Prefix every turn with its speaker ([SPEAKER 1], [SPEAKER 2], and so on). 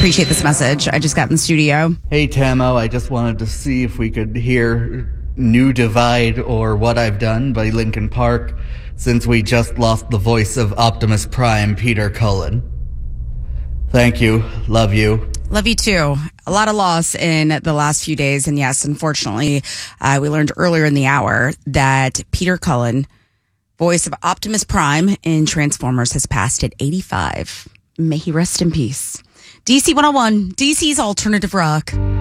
[SPEAKER 1] appreciate this message. I just got in the studio.
[SPEAKER 2] Hey, Tamo, I just wanted to see if we could hear New Divide or What I've Done by Linkin Park, since we just lost the voice of Optimus Prime, Peter Cullen. Thank you. Love you.
[SPEAKER 1] Love you too. A lot of loss in the last few days. And yes, unfortunately, we learned earlier in the hour that Peter Cullen, voice of Optimus Prime in Transformers, has passed at 85. May he rest in peace. DC 101, DC's Alternative Rock.